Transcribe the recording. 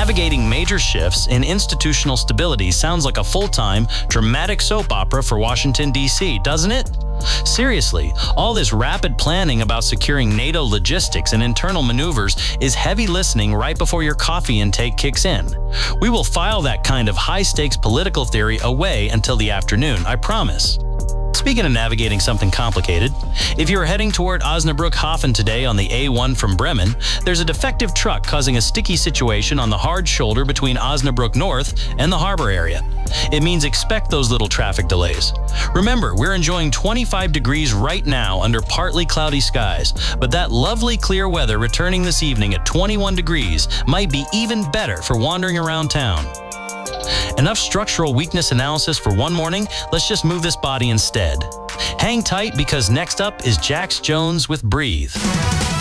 Navigating major shifts in institutional stability sounds like a full-time, dramatic soap opera for Washington, D.C., doesn't it? Seriously, all this rapid planning about securing NATO logistics and internal maneuvers is heavy listening right before your coffee intake kicks in. We will file that kind of high-stakes political theory away until the afternoon, I promise. Speaking of navigating something complicated, if you're heading toward Osnabrück-Hafen today on the A1 from Bremen, there's a defective truck causing a sticky situation on the hard shoulder between Osnabrück North and the harbor area. It means expect those little traffic delays. Remember, we're enjoying 25 degrees right now under partly cloudy skies, but that lovely clear weather returning this evening at 21 degrees might be even better for wandering around town. Enough structural weakness analysis for one morning, let's just move this body instead. Hang tight because next up is Jax Jones with Breathe.